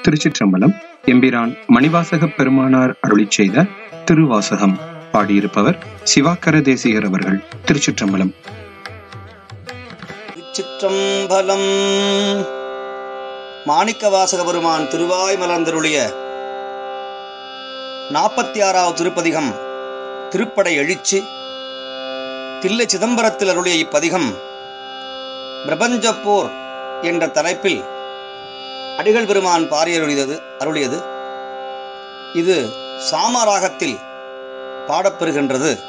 திருச்சிற்றம்பலம். எம்பிரான் மணிவாசக பெருமானார் அருளிச் செய்த திருவாசகம். பாடியிருப்பவர் சிவாக்கர தேசிகர் அவர்கள். திருச்சிற்றம்பலம். திருச்சிற்றம்பலம். மாணிக்கவாசக பெருமான் திருவாய் மலர்ந்தருளிய 46வது திருப்பதிகம் திருப்படை எழுச்சி. தில்லை சிதம்பரத்தில் அருளிய இப்பதிகம் பிரபஞ்சப்போர் என்ற தலைப்பில் அடிகள் பெருமான் அருளியது. இது சாமராகத்தில் பாடப்பெறுகின்றது.